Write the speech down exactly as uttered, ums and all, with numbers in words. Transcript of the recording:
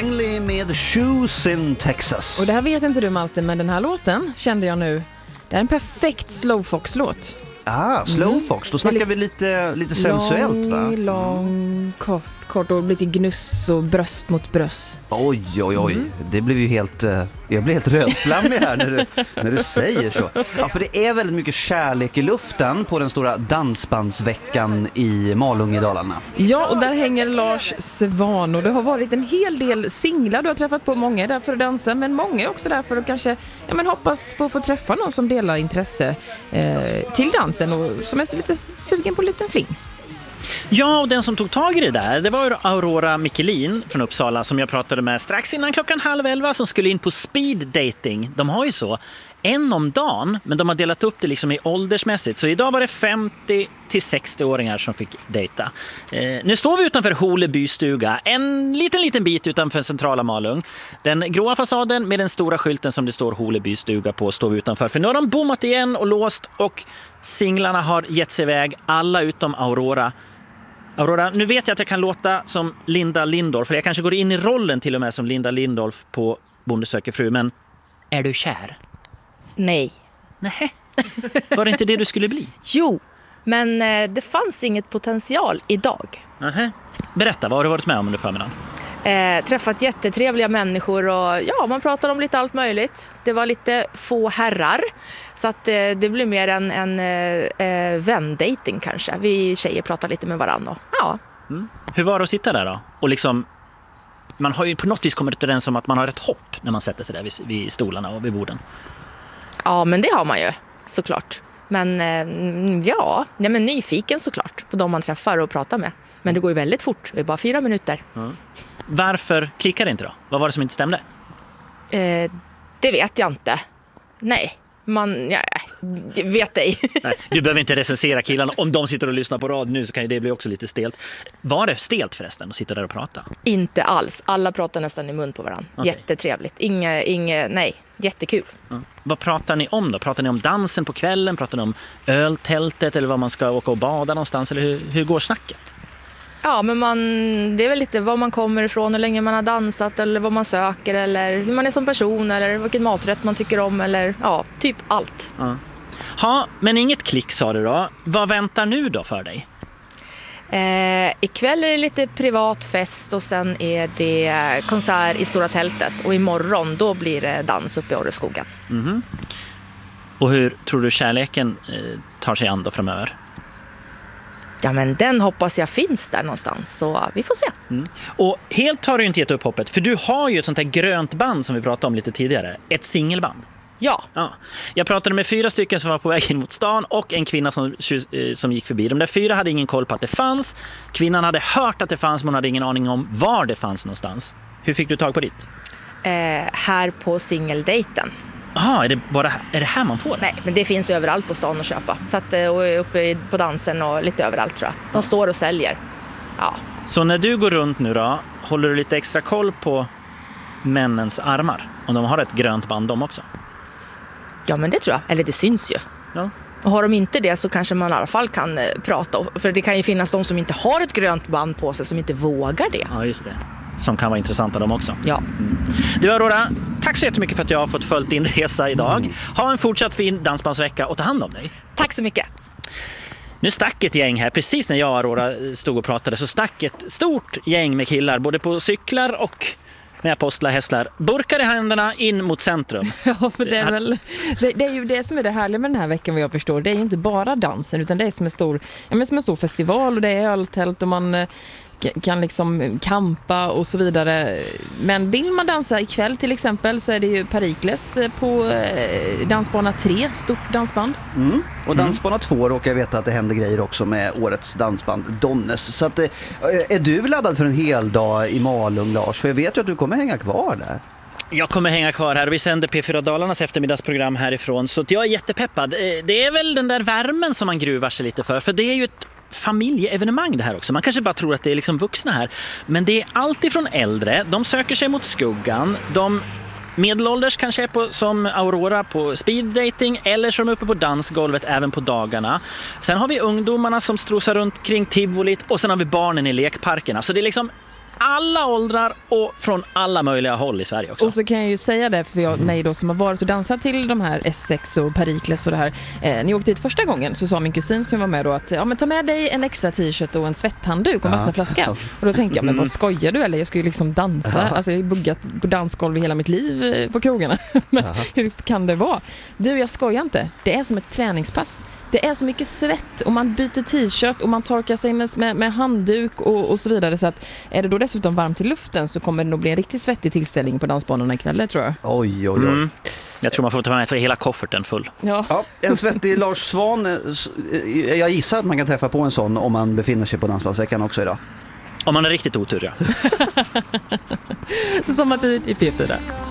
Langley med Shoes in Texas. Och det här vet inte du, Malte, men den här låten kände jag nu. Det är en perfekt slowfox-låt. Ah, slowfox. Då snackar li- vi lite, lite sensuellt, va? Lång, lång, kort, kort och lite gnuss och bröst mot bröst. Oj, oj, oj. Mm. Det blev ju helt... Uh, jag blir helt rödflammig här när du, när du säger så. Ja, för det är väldigt mycket kärlek i luften på den stora dansbandsveckan i Malung i Dalarna. Ja, och där hänger Lars Svan. Och det har varit en hel del singlar. Du har träffat på många där för att dansa, men många är också där för att kanske ja, men hoppas på att få träffa någon som delar intresse eh, till dansen och som är lite sugen på en liten fling. Ja, och den som tog tag i det där, det var ju Aurora Michelin från Uppsala som jag pratade med strax innan klockan halv elva som skulle in på speed dating. De har ju så en om dagen, men de har delat upp det liksom i åldersmässigt. Så idag var det femtio till sextio-åringar som fick dejta. Eh, nu står vi utanför Holeby stuga, en liten liten bit utanför centrala Malung. Den gråa fasaden med den stora skylten som det står Holeby stuga på står vi utanför. För nu har de bommat igen och låst och singlarna har gett sig iväg, alla utom Aurora. Aurora, nu vet jag att jag kan låta som Linda Lindorff, för jag kanske går in i rollen till och med som Linda Lindorff på Bonde söker fru, men är du kär? Nej. Nej. Var det inte det du skulle bli? Jo, men eh, det fanns inget potential idag. Aha. Berätta, vad har du varit med om under förmiddagen? Eh, träffat jättetrevliga människor och ja, man pratar om lite allt möjligt. Det var lite få herrar, så att eh, det blev mer en, en eh, vändating kanske. Vi tjejer pratar lite med varandra. Ja. Mm. Hur var det att sitta där då? Och liksom, man har ju på något vis kommit överens om att man har ett hopp när man sätter sig där vid, vid stolarna och vid borden. Ja, men det har man ju, såklart. Men eh, ja, ja men nyfiken såklart på de man träffar och pratar med. Men det går ju väldigt fort, det är bara fyra minuter. Mm. Varför klickade det inte då? Vad var det som inte stämde? Eh, det vet jag inte. Nej, man, ja, jag vet ej. Nej, du behöver inte recensera killarna. Om de sitter och lyssnar på rad nu så kan ju det bli också lite stelt. Var det stelt förresten att sitta där och prata? Inte alls. Alla pratar nästan i mun på varandra. Okay. Jättetrevligt. Inge, inge, nej, jättekul. Mm. Vad pratar ni om då? Pratar ni om dansen på kvällen? Pratar ni om öltältet eller vad man ska åka och bada någonstans? Eller hur, hur går snacket? Ja, men man, det är väl lite var man kommer ifrån, hur länge man har dansat eller vad man söker eller hur man är som person eller vilken maträtt man tycker om eller ja, typ allt. Ja, ha, men inget klick sa du då. Vad väntar nu då för dig? Eh, ikväll är det lite privat fest och sen är det konsert i Stora tältet och imorgon då blir det dans uppe i Åreskogen. Mm-hmm. Och hur tror du kärleken eh, tar sig an då framöver? Ja, men den hoppas jag finns där någonstans, så vi får se. Mm. Och helt har du inte gett upp hoppet, för du har ju ett sånt här grönt band som vi pratade om lite tidigare. Ett singelband. Ja. ja. Jag pratade med fyra stycken som var på väg in mot stan och en kvinna som, som gick förbi. De där fyra hade ingen koll på att det fanns. Kvinnan hade hört att det fanns, men hon hade ingen aning om var det fanns någonstans. Hur fick du tag på ditt? Eh, här på singeldejten. Jaha, är det bara är det här man får? Nej, men det finns överallt på stan att köpa. Så att, och uppe på dansen och lite överallt tror jag. De står och säljer. Ja. Så när du går runt nu då, håller du lite extra koll på männens armar? Om de har ett grönt band de också? Ja, men det tror jag. Eller det syns ju. Ja. Och har de inte det så kanske man i alla fall kan eh, prata. För det kan ju finnas de som inte har ett grönt band på sig som inte vågar det. Ja, just det. Som kan vara intressanta de också. Ja. Mm. Du Aurora, tack så jättemycket för att jag har fått följt din resa idag. Ha en fortsatt fin dansbandsvecka och ta hand om dig. Tack så mycket. Nu stack ett gäng här, precis när jag och Aurora stod och pratade så stack ett stort gäng med killar, både på cyklar och med apostlar, hästlar, burkar i händerna in mot centrum. Ja, för det är väl det, det är ju det som är det härliga med den här veckan vad jag förstår. Det är ju inte bara dansen utan det är som en stor, ja, men som en stor festival och det är öltält och man kan liksom kampa och så vidare. Men vill man dansa ikväll till exempel så är det ju Perikles på dansbana tre, stort dansband. Mm. Och dansbana två råkar jag veta att det händer grejer också med årets dansband Donnes. Så att, är du laddad för en hel dag i Malung, Lars? För jag vet ju att du kommer hänga kvar där. Jag kommer hänga kvar här och vi sänder P fyra Dalarnas eftermiddagsprogram härifrån så att jag är jättepeppad. Det är väl den där värmen som man gruvar sig lite för, för det är ju ett familjeevenemang det här också. Man kanske bara tror att det är liksom vuxna här, men det är allt ifrån äldre, de söker sig mot skuggan, de medelålders kanske är på, som Aurora på speed dating eller som är uppe på dansgolvet även på dagarna. Sen har vi ungdomarna som strosar runt kring tivolit och sen har vi barnen i lekparkerna. Så det är liksom alla åldrar och från alla möjliga håll i Sverige också. Och så kan jag ju säga det för jag, mig då som har varit och dansat till de här S sex och Perikles och det här. Eh, när jag åkte dit första gången så sa min kusin som var med då att ja, men ta med dig en extra t-shirt och en svetthandduk och en vattenflaska. Och då tänkte jag, men vad skojar du eller? Jag ska ju liksom dansa. Alltså jag har ju buggat på dansgolv i hela mitt liv på krogarna. Men hur kan det vara? Du, jag skojar inte. Det är som ett träningspass. Det är så mycket svett och man byter t-shirt och man torkar sig med, med, med handduk och, och så vidare. Så att är det då dessutom varmt i luften så kommer det nog bli en riktigt svettig tillställning på dansbanorna ikväll, tror jag. Oj, oj, oj. Mm. Jag tror man får ta med sig hela kofferten full. Ja. Ja, en svettig Lars Svan, jag gissar att man kan träffa på en sån om man befinner sig på Dansbandsveckan också idag. Om man är riktigt otur, ja. Som att i P fyra.